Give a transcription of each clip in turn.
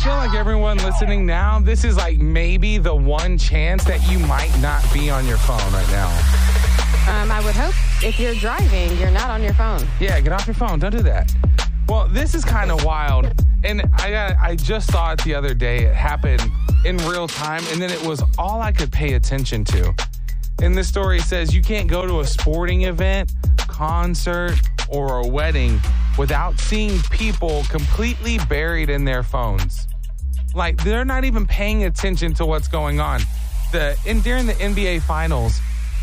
feel like everyone listening now, this is like maybe the one chance that you might not be on your phone right now. I would hope if you're driving, you're not on your phone. Yeah, get off your phone. Don't do that. Well, this is kind of wild. And I just saw it the other day. It happened in real time, and then it was all I could pay attention to. And this story says you can't go to a sporting event, concert, or a wedding without seeing people completely buried in their phones. Like, they're not even paying attention to what's going on. During the NBA Finals,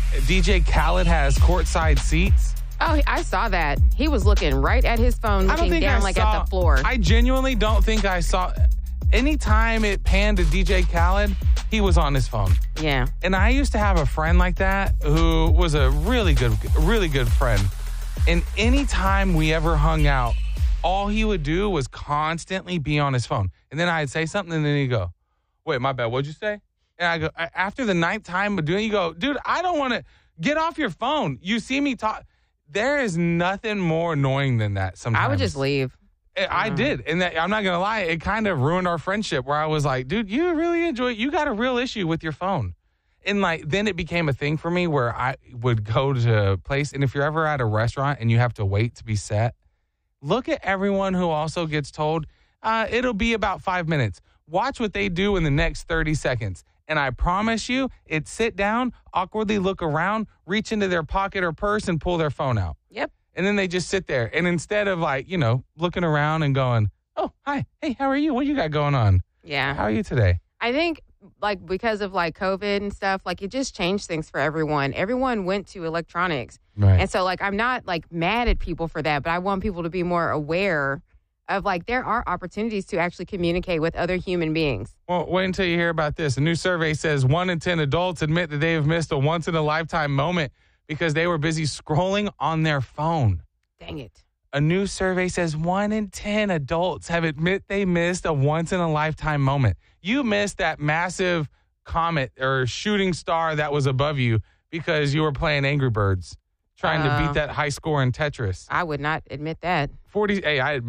DJ Khaled has courtside seats. Oh, I saw that. He was looking right at his phone, looking down at the floor. I genuinely don't think I saw. Anytime it panned to DJ Khaled, he was on his phone. Yeah. And I used to have a friend like that who was a really good friend. And anytime we ever hung out, all he would do was constantly be on his phone. And then I'd say something, and then he'd go, wait, my bad, what'd you say? And I go, after the ninth time of doing it, you go, dude, I don't want to get off your phone. You see me talk. There is nothing more annoying than that sometimes. I would just leave. I did. And I'm not going to lie, it kind of ruined our friendship where I was like, dude, you really enjoy it. You got a real issue with your phone. And then it became a thing for me where I would go to a place. And if you're ever at a restaurant and you have to wait to be set, look at everyone who also gets told it'll be about 5 minutes. Watch what they do in the next 30 seconds. And I promise you, it's sit down, awkwardly look around, reach into their pocket or purse and pull their phone out. Yep. And then they just sit there. And instead of looking around and going, oh, hi, hey, how are you? What you got going on? Yeah. How are you today? I think because of COVID and stuff, it just changed things for everyone. Everyone went to electronics. Right. And so I'm not mad at people for that, but I want people to be more aware of there are opportunities to actually communicate with other human beings. Well, wait until you hear about this. A new survey says 1 in 10 adults admit that they have missed a once-in-a-lifetime moment because they were busy scrolling on their phone. Dang it. A new survey says 1 in 10 adults have admit they missed a once-in-a-lifetime moment. You missed that massive comet or shooting star that was above you because you were playing Angry Birds, trying to beat that high score in Tetris. I would not admit that. Hey,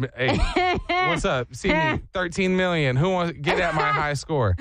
what's up? See me, 13 million. Who wants to get at my high score?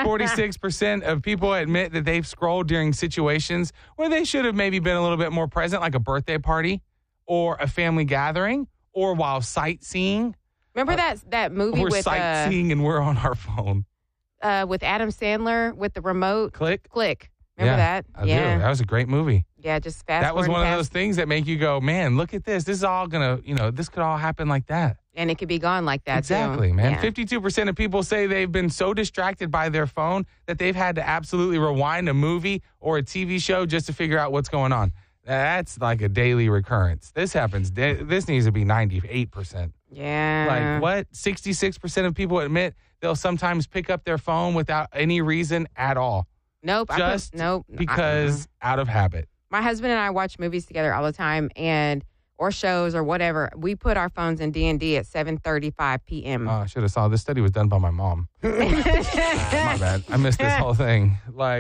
46% of people admit that they've scrolled during situations where they should have maybe been a little bit more present, like a birthday party or a family gathering or while sightseeing. Remember that movie we're with sightseeing and we're on our phone. With Adam Sandler with the remote? Click. Remember that? I do. That was a great movie. Yeah, just fast That was forward one of those things that make you go, man, look at this. This is all going to, this could all happen like that. And it could be gone like that, exactly, too. man. Yeah. 52% of people say they've been so distracted by their phone that they've had to absolutely rewind a movie or a TV show just to figure out what's going on. That's like a daily recurrence. This happens. This needs to be 98%. Yeah. Like what? 66% of people admit they'll sometimes pick up their phone without any reason at all. Nope. Just because out of habit. My husband and I watch movies together all the time, or shows or whatever. We put our phones in D&D at 7:35 p.m. Oh, I should have saw. This study was done by my mom. My bad. I missed this whole thing.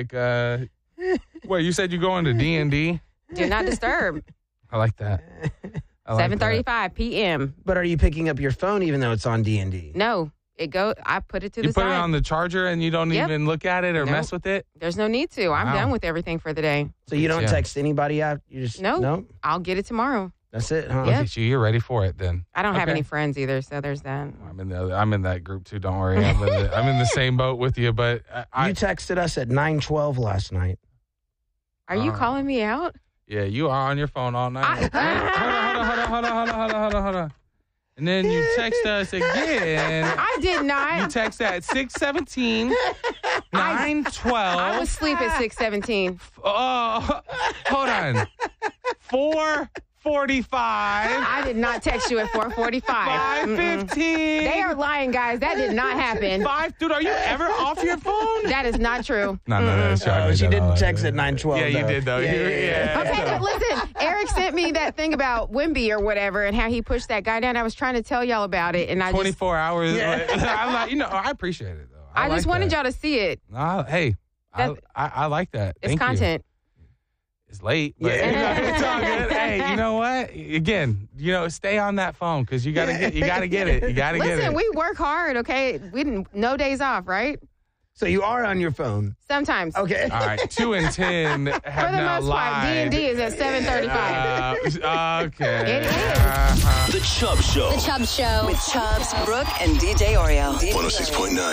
You said you go into D&D? Do not disturb. I like that. 7:35 p.m. But are you picking up your phone even though it's on D&D? No. I put it to the side. You put it on the charger and you don't even look at it or mess with it? There's no need to. I'm done with everything for the day. So you don't text anybody out? You just No. I'll get it tomorrow. That's it, huh? Yep. Look at you. You're ready for it then. I don't have any friends either, so there's that. I'm in that group too. Don't worry. I'm in the same boat with you. But you texted us at 9:12 last night. Are you calling me out? Yeah, you are on your phone all night. Hold on. And then you text us again. I did not. You text at 6:17, 9:12. I was asleep at 6:17. Hold on. 4:45. I did not text you at 4:45. 5:15. They are lying, guys. That did not happen. Dude, are you ever off your phone? That is not true. No, she didn't text at 9:12. Yeah, you did though. Yeah. Okay, listen. Eric sent me that thing about Wimby or whatever, and how he pushed that guy down. I was trying to tell y'all about it, and 24 hours. I'm like, I appreciate it though. I just wanted y'all to see it. Hey, I like that. It's content. It's late, but it's all good. Hey, you know what? Again, stay on that phone because you gotta get it. You gotta get it. Listen, we work hard, okay? No days off, right? So you are on your phone? Sometimes. Okay. All right, 2 and 10 have For the now most part, lied. D&D is at 7:35. Okay. It is. The Chubb Show. The Chubb Show. With Chubbs, Brooke, and DJ Oreo. 106.9